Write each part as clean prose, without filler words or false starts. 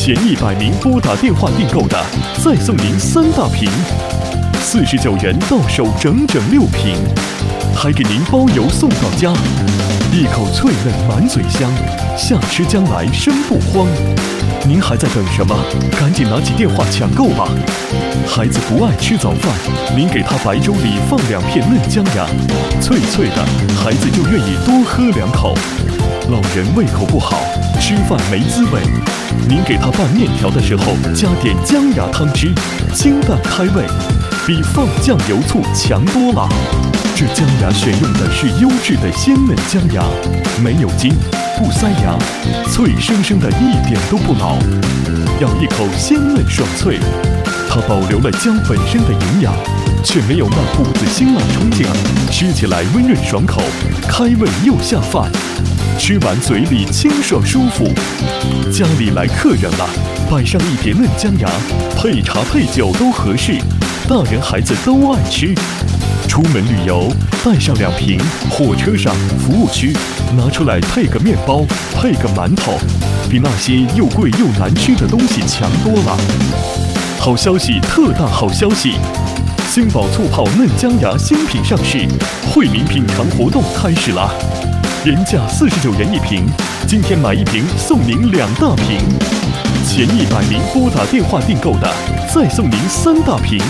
前100名拨打电话订购的，再送您3大瓶，49元到手整整6瓶，还给您包邮送到家，一口脆嫩满嘴香，夏吃将来生不慌。您还在等什么？赶紧拿起电话抢购吧！孩子不爱吃早饭，您给他白粥里放2片嫩姜芽，脆脆的，孩子就愿意多喝2口。老人胃口不好，吃饭没滋味，您给他拌面条的时候加点姜芽汤汁，清淡开胃，比放酱油醋强多了。这姜芽选用的是优质的鲜嫩姜芽，没有筋，不塞牙，脆生生的，一点都不老，咬一口鲜嫩爽脆。它保留了姜本身的营养，却没有那股子辛辣冲劲，吃起来温润爽口，开胃又下饭，吃完嘴里清爽舒服。家里来客人了，摆上一碟嫩姜芽，配茶配酒都合适，大人孩子都爱吃。出门旅游带上2瓶，火车上、服务区拿出来配个面包，配个馒头，比那些又贵又难吃的东西强多了。好消息，特大好消息！星宝醋泡嫩姜芽新品上市，惠民品尝活动开始啦！原价49元1瓶，今天买1瓶送您2大瓶。前100名拨打电话订购的，再送您3大瓶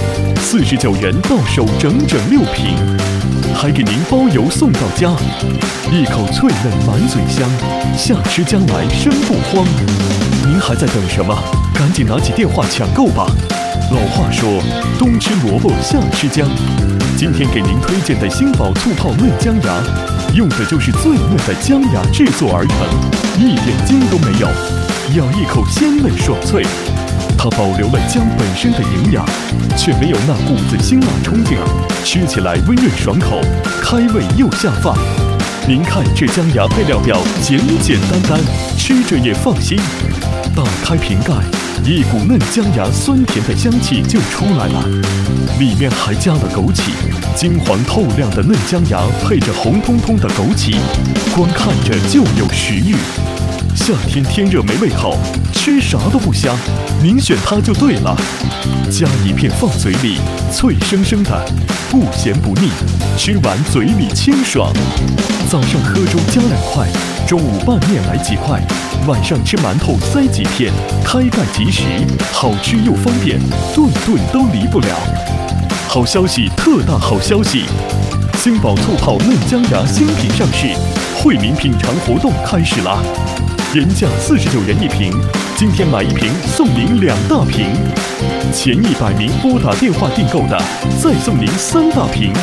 ，49元到手整整6瓶，还给您包邮送到家，一口脆嫩满嘴香，夏吃将来生不慌。您还在等什么？赶紧拿起电话抢购吧！老话说，冬吃萝卜夏吃姜。今天给您推荐的星宝醋泡嫩姜芽，用的就是最嫩的姜芽制作而成，一点筋都没有，咬一口鲜嫩爽脆。它保留了姜本身的营养，却没有那股子辛辣冲劲儿，吃起来温润爽口，开胃又下饭。您看这姜芽配料表简简单单，吃着也放心。打开瓶盖，一股嫩姜芽酸甜的香气就出来了，里面还加了枸杞，金黄透亮的嫩姜芽配着红彤彤的枸杞，光看着就有食欲。夏天天热没胃口，吃啥都不香，您选它就对了。夹一片放嘴里，脆生生的，不咸不腻，吃完嘴里清爽。早上喝粥加2块，中午拌面来几块，晚上吃馒头塞几片，开盖即食，好吃又方便，顿顿都离不了。好消息，特大好消息！星宝醋泡嫩姜芽新品上市，惠民品尝活动开始啦！原价49元1瓶，今天买1瓶送您2大瓶。前100名拨打电话订购的，再送您3大瓶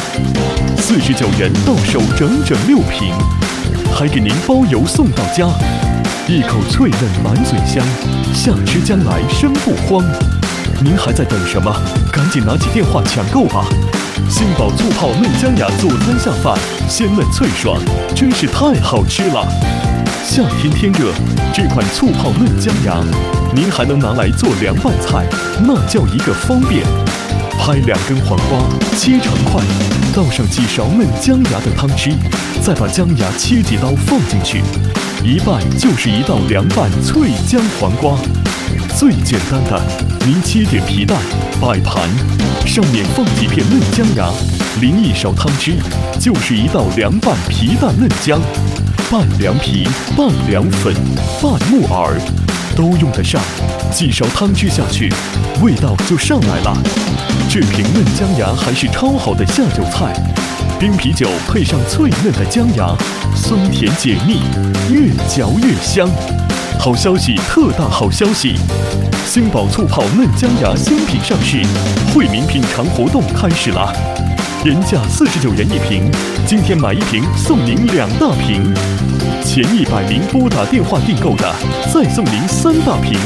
，49元到手整整6瓶，还给您包邮送到家，一口脆嫩满嘴香，夏吃将来生不慌。您还在等什么？赶紧拿起电话抢购吧！星宝醋泡嫩姜芽佐餐下饭，鲜嫩脆爽，真是太好吃了。夏天天热，这款醋泡嫩姜芽，您还能拿来做凉拌菜，那叫一个方便。拍2根黄瓜，切成块，倒上几勺嫩姜芽的汤汁，再把姜芽切几刀放进去，一拌就是一道凉拌脆姜黄瓜。最简单的，您切点皮蛋，摆盘，上面放几片嫩姜芽，淋1勺汤汁，就是一道凉拌皮蛋嫩姜。拌凉皮、拌凉粉、拌木耳，都用得上。几勺汤汁下去，味道就上来了。这瓶嫩姜芽还是超好的下酒菜，冰啤酒配上脆嫩的姜芽，酸甜解腻，越嚼越香。好消息，特大好消息！星宝醋泡嫩姜芽新品上市，惠民品尝活动开始啦！原价49元1瓶，今天买1瓶送您2大瓶。前100名拨打电话订购的，再送您3大瓶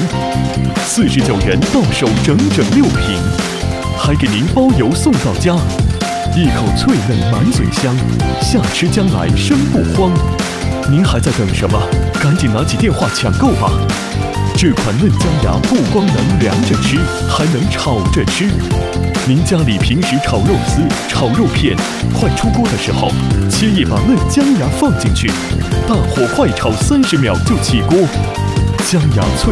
，49元到手整整6瓶，还给您包邮送到家，一口脆嫩满嘴香，夏吃将来生不慌。您还在等什么？赶紧拿起电话抢购吧！这款嫩姜芽不光能凉着吃，还能炒着吃。您家里平时炒肉丝、炒肉片，快出锅的时候，切一把嫩姜芽放进去，大火快炒30秒就起锅，姜芽脆。